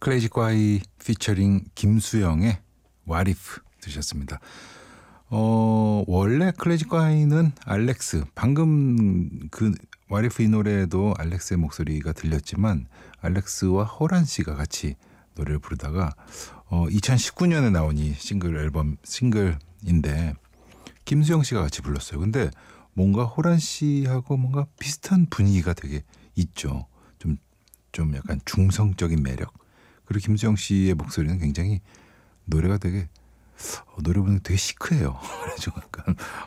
클래식 과이 피처링 김수영의 What If 들으셨습니다. 원래 클래식 과이는 알렉스, 방금 그 What If 이 노래에도 알렉스의 목소리가 들렸지만 알렉스와 호란 씨가 같이 노래를 부르다가 2019년에 나온 이 싱글인데 김수영 씨가 같이 불렀어요. 근데 뭔가 호란 씨하고 뭔가 비슷한 분위기가 되게 있죠. 좀 약간 중성적인 매력. 그리고 김수영 씨의 목소리는 굉장히 노래가 되게 노래 부르는 게 되게 시크해요. 그래서 약간